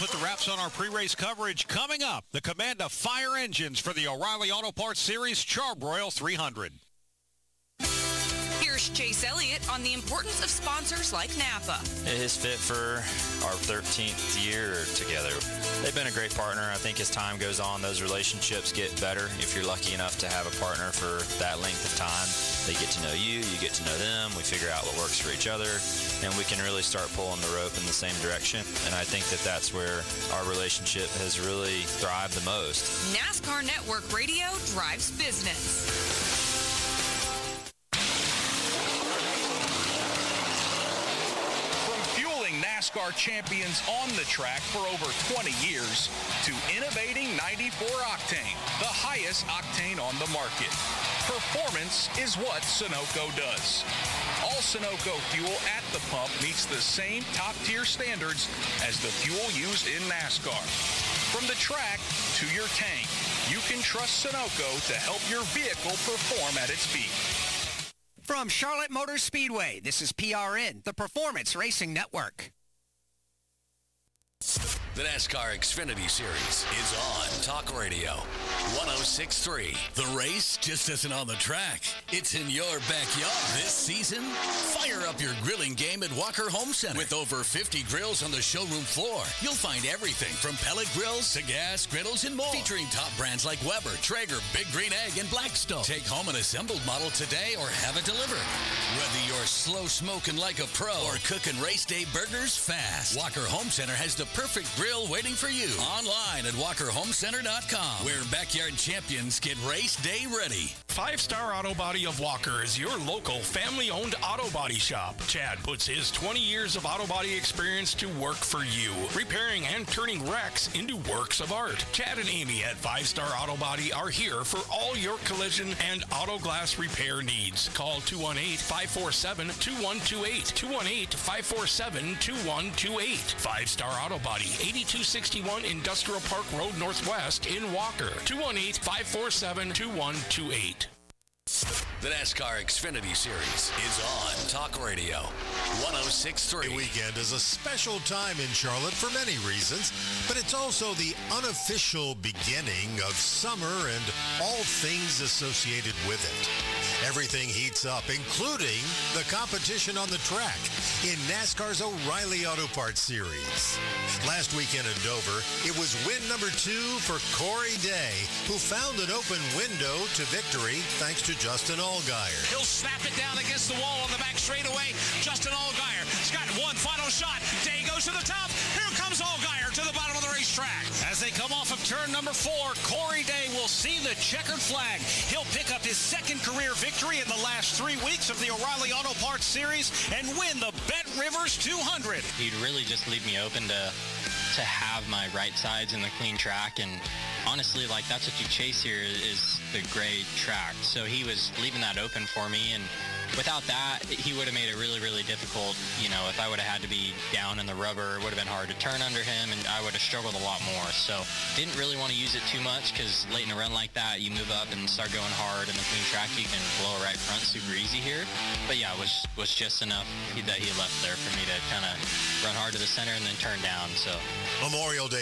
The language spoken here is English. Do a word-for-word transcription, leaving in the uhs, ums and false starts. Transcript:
put the wraps on our pre-race coverage. Coming up, the command of fire engines for the O'Reilly Auto Parts Series Char-Broil three hundred. Here's Chase Elliott on the importance of sponsors like Napa. It has fit for our thirteenth year together. They've been a great partner. I think as time goes on, those relationships get better. If you're lucky enough to have a partner for that length of time, they get to know you, you get to know them, we figure out what works for each other, and we can really start pulling the rope in the same direction. And I think that that's where our relationship has really thrived the most. NASCAR Network Radio drives business. NASCAR champions on the track for over twenty years to innovating ninety-four octane, the highest octane on the market. Performance is what Sunoco does. All Sunoco fuel at the pump meets the same top-tier standards as the fuel used in NASCAR. From the track to your tank, you can trust Sunoco to help your vehicle perform at its peak. From Charlotte Motor Speedway, this is P R N, the Performance Racing Network. The NASCAR Xfinity Series is on Talk Radio one oh six point three. The race just isn't on the track. It's in your backyard. This season, fire up your grilling game at Walker Home Center. With over fifty grills on the showroom floor, you'll find everything from pellet grills to gas griddles and more. Featuring top brands like Weber, Traeger, Big Green Egg, and Blackstone. Take home an assembled model today or have it delivered. Whether you're slow smoking like a pro or cooking race day burgers fast, Walker Home Center has the perfect grill waiting for you. Online at walker home center dot com, where backyard champions get race day ready. Five Star Auto Body of Walker is your local family-owned auto body shop. Chad puts his twenty years of auto body experience to work for you, repairing and turning wrecks into works of art. Chad and Amy at Five Star Auto Body are here for all your collision and auto glass repair needs. Call two one eight, five four seven, two one two eight, two one eight, five four seven, two one two eight. Five Star Auto Body, eighty-two sixty-one Industrial Park Road Northwest in Walker. two one eight, five four seven, two one two eight. The NASCAR Xfinity Series is on Talk Radio one oh six point three. The weekend is a special time in Charlotte for many reasons, but it's also the unofficial beginning of summer and all things associated with it. Everything heats up, including the competition on the track in NASCAR's O'Reilly Auto Parts Series. Last weekend in Dover, it was win number two for Corey Day, who found an open window to victory thanks to Justin Allgaier. He'll snap it down against the wall on the back straightaway. Justin Allgaier has got one final shot. Day goes to the top. Here comes Allgaier to the bottom of the racetrack. As they come off of turn number four, Corey Day will see the checkered flag. He'll pick up his second career victory in the last three weeks of the O'Reilly Auto Parts Series and win the Bet Rivers two hundred. He'd really just leave me open to to have my right sides in the clean track, and honestly, like, that's what you chase here is the gray track. So he was leaving that open for me, and without that, he would have made it really, really difficult. You know, if I would have had to be down in the rubber, it would have been hard to turn under him, and I would have struggled a lot more. So didn't really want to use it too much, because late in a run like that, you move up and start going hard in the clean track, you can blow a right front super easy here. But yeah, it was, was just enough that he left there for me to kind of run hard to the center and then turn down. So Memorial Day